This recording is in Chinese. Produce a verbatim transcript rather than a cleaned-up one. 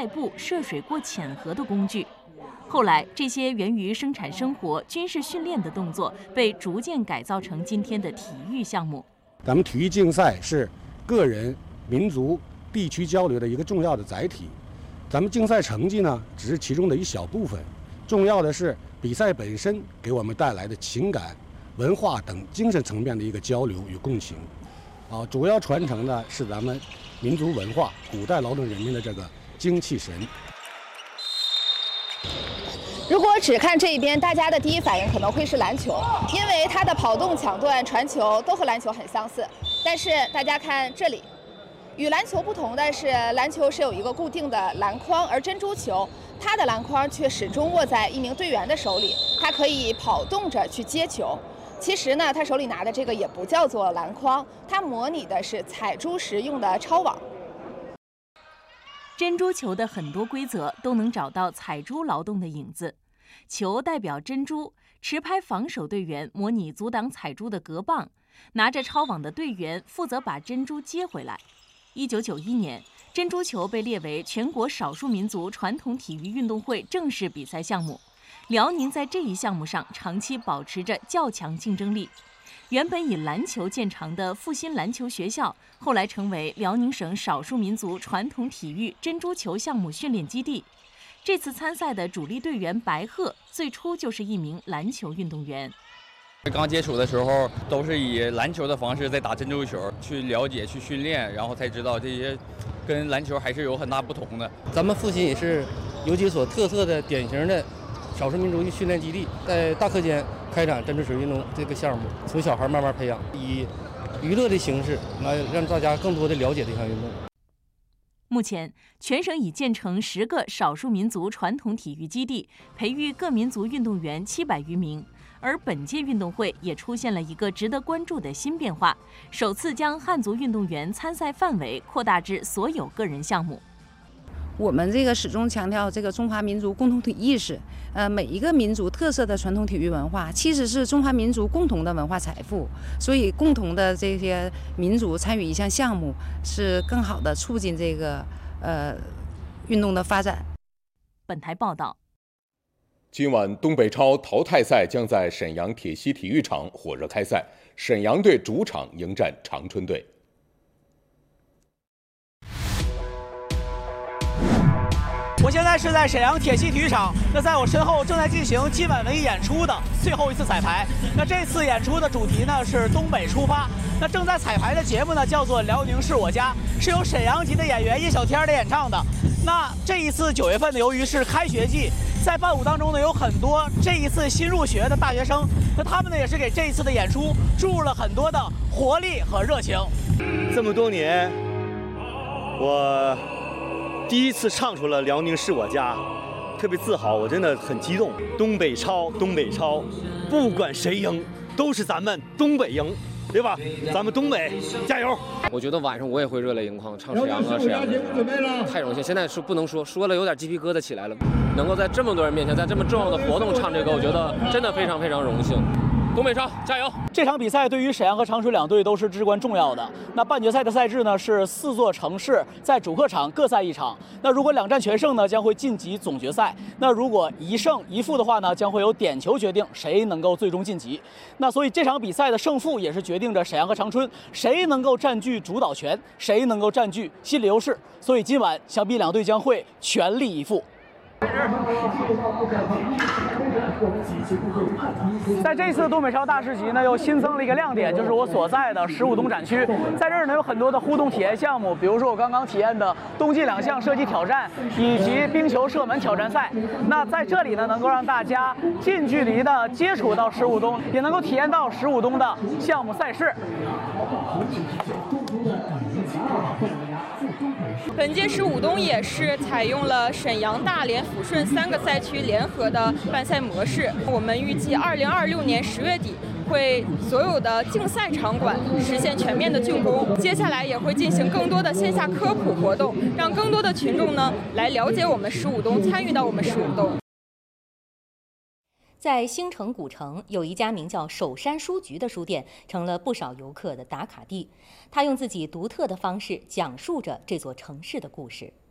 赛步、涉水过浅河的工具。后来，这些源于生产生活、军事训练的动作被逐渐改造成今天的体育项目。 咱们体育竞赛是个人、民族、地区交流的一个重要的载体。咱们竞赛成绩呢，只是其中的一小部分，重要的是比赛本身给我们带来的情感、文化等精神层面的一个交流与共情。啊，主要传承的是咱们民族文化、古代劳动人民的这个精气神。 如果只看这一边，大家的第一反应可能会是篮球，因为它的跑动、抢断、传球都和篮球很相似。但是大家看这里。与篮球不同的是，篮球是有一个固定的篮筐，而珍珠球它的篮筐却始终握在一名队员的手里，他可以跑动着去接球。其实呢，他手里拿的这个也不叫做篮筐，它模拟的是采珠时用的抄网。 珍珠球的很多规则都能找到采珠劳动的影子，球代表珍珠，持拍防守队员模拟阻挡采珠的隔棒，拿着抄网的队员负责把珍珠接回来。一九九一年，珍珠球被列为全国少数民族传统体育运动会正式比赛项目。辽宁在这一项目上长期保持着较强竞争力。原本以篮球见长的复兴篮球学校，后来成为辽宁省少数民族传统体育珍珠球项目训练基地。这次参赛的主力队员白鹤，最初就是一名篮球运动员。 刚接触的时候都是以篮球的方式在打珍珠球，去了解、去训练，然后才知道这些跟篮球还是有很大不同的。 咱们复兴也是有几所特色的、典型的少数民族训练基地，在大课间开展珍珠球运动这个项目，从小孩慢慢培养，以娱乐的形式来让大家更多的了解这项运动。 目前，全省已建成十个少数民族传统体育基地，培育各民族运动员七百余名。而本届运动会也出现了一个值得关注的新变化，首次将汉族运动员参赛范围扩大至所有个人项目。 我们这个始终强调这个中华民族共同体意识，呃，每一个民族特色的传统体育文化，其实是中华民族共同的文化财富。所以，共同的这些民族参与一项项目，是更好的促进这个呃运动的发展。 本台报道。 今晚东北超淘汰赛将在沈阳铁西体育场火热开赛，沈阳队主场迎战长春队。 我现在是在沈阳铁西体育场，那在我身后正在进行今晚文艺演出的最后一次彩排。那这次演出的主题呢是东北出发。那正在彩排的节目呢叫做《辽宁是我家》，是由沈阳籍的演员叶小天来演唱的。那这一次九月份呢，由于是开学季，在伴舞当中呢有很多这一次新入学的大学生，那他们呢也是给这一次的演出注入了很多的活力和热情。 这么多年，我第一次唱出了辽宁是我家，特别自豪，我真的很激动。东北超，东北超，不管谁赢，都是咱们东北赢，对吧？咱们东北加油！ 我觉得晚上我也会热泪盈眶，唱沈阳啊沈阳的，太荣幸。现在是不能说，说了有点鸡皮疙瘩起来了。能够在这么多人面前，在这么重要的活动唱这歌，我觉得真的非常非常荣幸。东北超加油！ 这场比赛对于沈阳和长春两队都是至关重要的。那半决赛的赛制呢是四座城市在主客场各赛一场。那如果两战全胜呢，将会晋级总决赛。那如果一胜一负的话呢，将会由点球决定谁能够最终晋级。那所以这场比赛的胜负也是决定着沈阳和长春谁能够占据主导权，谁能够占据心理优势。所以今晚想必两队将会全力以赴。在这次东北超大市集呢，又新增了一个亮点，就是我所在的十五冬展区。在这儿呢，有很多的互动体验项目，比如说我刚刚体验的冬季两项射击挑战，以及冰球射门挑战赛。那在这里呢，能够让大家近距离的接触到十五冬，也能够体验到十五冬的项目赛事。 本届十五冬也是采用了沈阳、大连、抚顺三个赛区联合的办赛模式。我们预计二零二六年十月底会所有的竞赛场馆实现全面的竣工。接下来也会进行更多的线下科普活动，让更多的群众呢来了解我们十五冬，参与到我们十五冬。 在兴城古城有一家名叫首山书局的书店，成了不少游客的打卡地。他用自己独特的方式讲述着这座城市的故事。